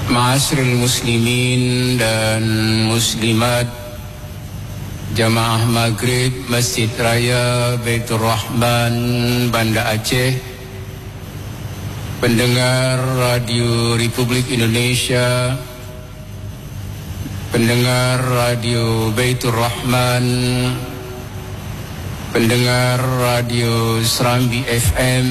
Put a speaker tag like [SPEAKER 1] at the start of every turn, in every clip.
[SPEAKER 1] Ma'asyiral muslimin dan muslimat, Jamaah Maghrib Masjid Raya Baitur Rahman Banda Aceh, pendengar Radio Republik Indonesia, pendengar Radio Baitur Rahman, pendengar Radio Serambi FM,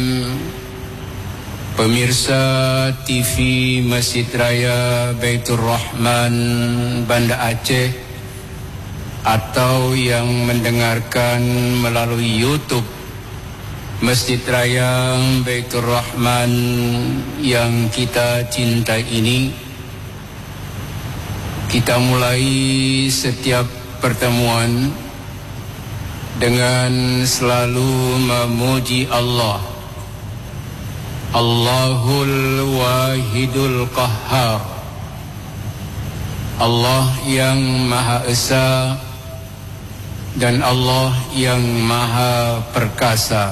[SPEAKER 1] pemirsa TV Masjid Raya Baitur Rahman Banda Aceh, atau yang mendengarkan melalui YouTube Masjid Raya Baitur Rahman yang kita cintai ini, kita mulai setiap pertemuan dengan selalu memuji Allah, Allahul Wahidul Qahhar, Allah yang Maha Esa dan Allah yang Maha Perkasa,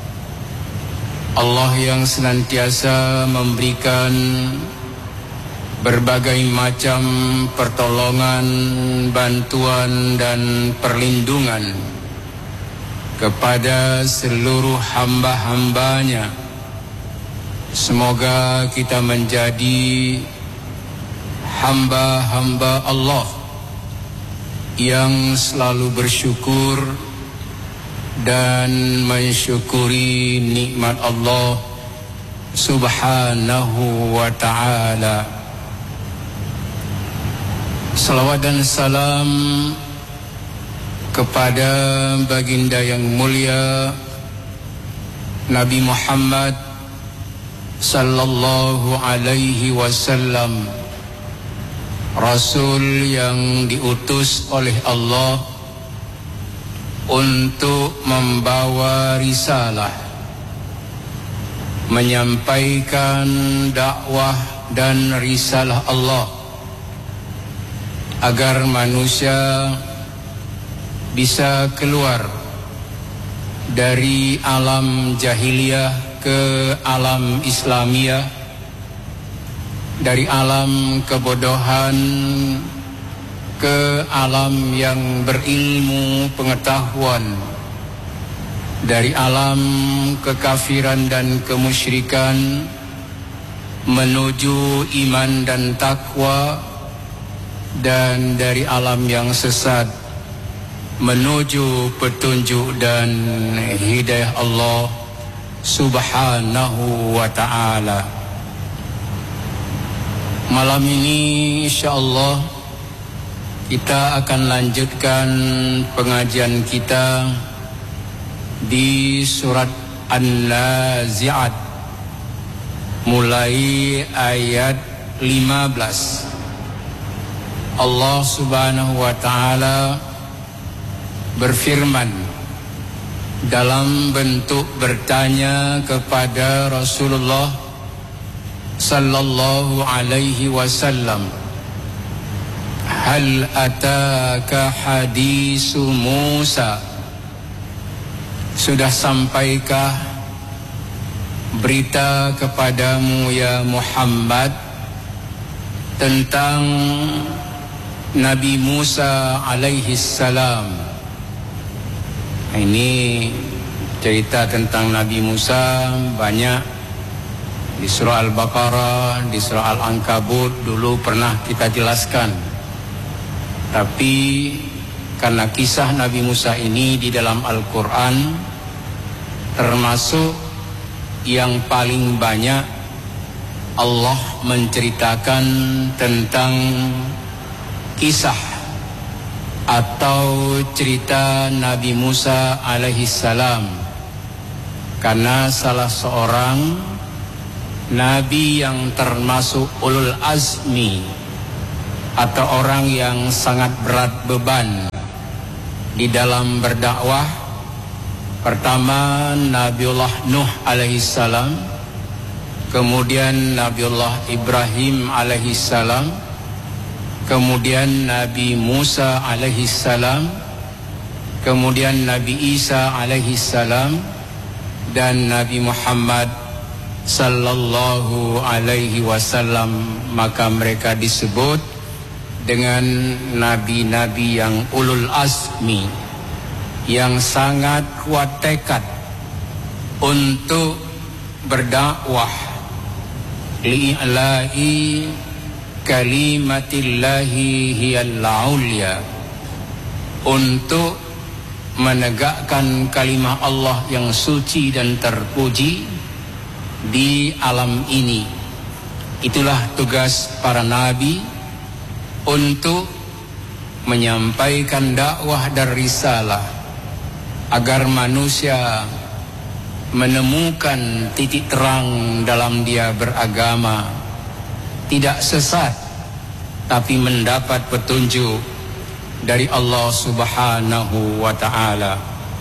[SPEAKER 1] Allah yang senantiasa memberikan berbagai macam pertolongan, bantuan dan perlindungan kepada seluruh hamba-hambanya. Semoga kita menjadi hamba-hamba Allah yang selalu bersyukur dan mensyukuri nikmat Allah Subhanahu wa ta'ala. Salawat dan salam kepada baginda yang mulia Nabi Muhammad sallallahu alaihi wasallam, Rasul yang diutus oleh Allah untuk membawa risalah, menyampaikan dakwah dan risalah Allah agar manusia bisa keluar dari alam jahiliyah ke alam Islamiyah, dari alam kebodohan ke alam yang berilmu pengetahuan, dari alam kekafiran dan kemusyrikan menuju iman dan takwa, dan dari alam yang sesat menuju petunjuk dan hidayah Allah Subhanahu wa ta'ala. Malam ini insyaallah kita akan lanjutkan pengajian kita di surat An-Nazi'at mulai ayat 15. Allah Subhanahu wa ta'ala berfirman dalam bentuk bertanya kepada Rasulullah sallallahu alaihi wasallam, hal ataka hadisu Musa, sudah sampaikah berita kepadamu ya Muhammad tentang Nabi Musa alaihi salam? Ini cerita tentang Nabi Musa banyak di surah Al-Baqarah, di surah Al-Ankabut dulu pernah kita jelaskan. Tapi karena kisah Nabi Musa ini di dalam Al-Quran termasuk yang paling banyak Allah menceritakan tentang kisah atau cerita Nabi Musa alaihissalam, karena salah seorang Nabi yang termasuk ulul azmi atau orang yang sangat berat beban di dalam berdakwah. Pertama Nabiullah Nuh alaihissalam, kemudian Nabiullah Ibrahim alaihissalam, kemudian Nabi Musa alaihissalam, kemudian Nabi Isa alaihissalam, dan Nabi Muhammad sallallahu alaihi wasallam, maka mereka disebut dengan nabi-nabi yang ulul azmi, yang sangat kuat tekad untuk berdakwah li'ila'i kalimatillahi hiyal ulya, untuk menegakkan kalimah Allah yang suci dan terpuji di alam ini. Itulah tugas para nabi, untuk menyampaikan dakwah dan risalah agar manusia menemukan titik terang dalam dia beragama, tidak sesat tapi mendapat petunjuk dari Allah Subhanahu wa ta'ala.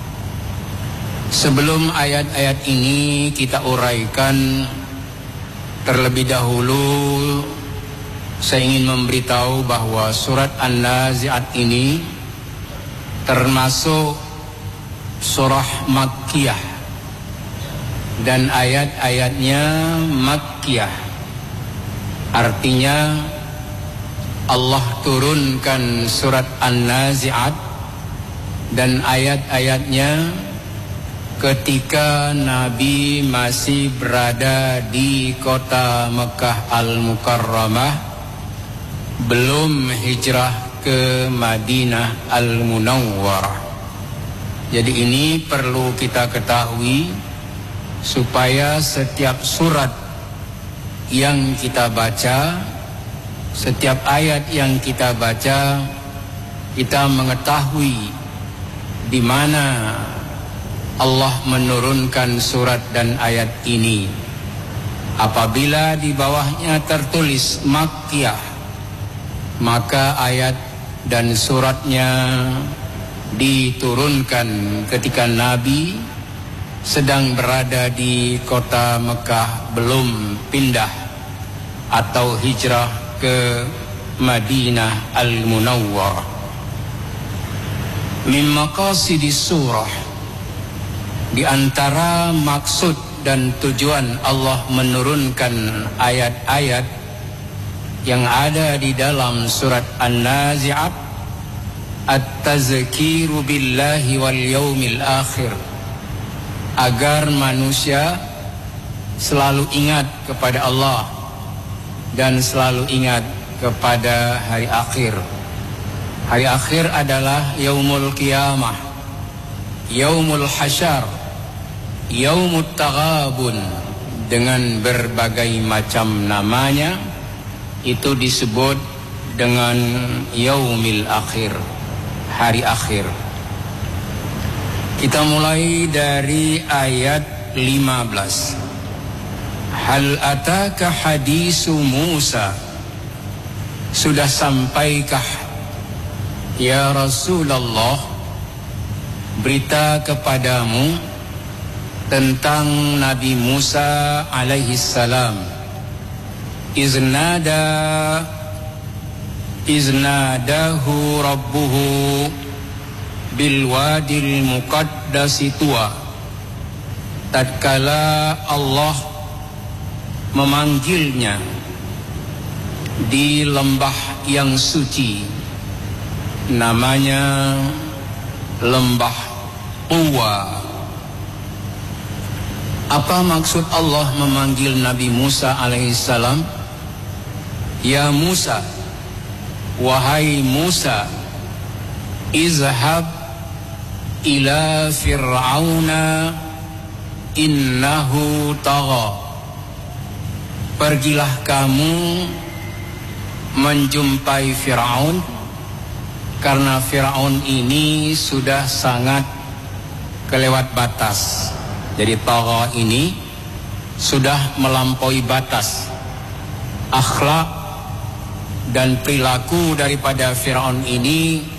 [SPEAKER 1] Sebelum ayat-ayat ini kita uraikan, terlebih dahulu saya ingin memberitahu bahwa surat An-Nazi'at ini termasuk surah Makkiyah dan ayat-ayatnya Makkiyah. Artinya Allah turunkan surat An-Nazi'at dan ayat-ayatnya ketika Nabi masih berada di kota Mekah Al-Mukarramah, belum hijrah ke Madinah Al-Munawwarah. Jadi ini perlu kita ketahui supaya setiap surat yang kita baca, setiap ayat yang kita baca, kita mengetahui di mana Allah menurunkan surat dan ayat ini. Apabila di bawahnya tertulis Makkiyah, maka ayat dan suratnya diturunkan ketika Nabi sedang berada di kota Mekah, belum pindah atau hijrah ke Madinah Al-Munawwarah. Min maqasidis surah, di antara maksud dan tujuan Allah menurunkan ayat-ayat yang ada di dalam surat An-Nazi'at, at-tazkiru billahi wal yaumil akhir, agar manusia selalu ingat kepada Allah dan selalu ingat kepada hari akhir. Hari akhir adalah yaumul qiyamah, yaumul hasyar, yaumut taghabun, dengan berbagai macam namanya. Itu disebut dengan yaumil akhir, hari akhir. Kita mulai dari ayat 15. Hal ataka hadisu Musa, sudah sampaikah ya Rasulullah berita kepadamu tentang Nabi Musa alaihi salam? Iznadahu rabbuhu bil wadil muqaddasi tuwa, tatkala Allah memanggilnya di lembah yang suci, namanya lembah Tuwa. Apa maksud Allah memanggil Nabi Musa alaihissalam? Ya Musa, wahai Musa, izhab ila fir'auna innahu tagha, pergilah kamu menjumpai Fir'aun, karena Fir'aun ini sudah sangat kelewat batas. Jadi tagha ini sudah melampaui batas. Akhlak dan perilaku daripada Fir'aun ini